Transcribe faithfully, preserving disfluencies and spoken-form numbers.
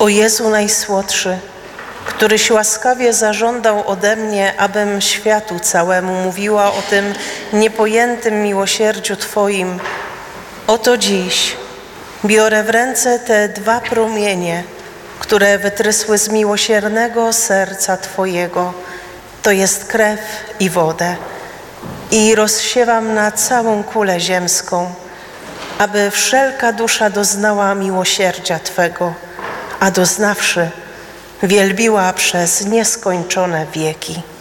O Jezu najsłodszy, któryś łaskawie zażądał ode mnie, abym światu całemu mówiła o tym niepojętym miłosierdziu Twoim, oto dziś biorę w ręce te dwa promienie, które wytrysły z miłosiernego serca Twojego, to jest krew i wodę, i rozsiewam na całą kulę ziemską, aby wszelka dusza doznała miłosierdzia Twego, a doznawszy, wielbiła przez nieskończone wieki.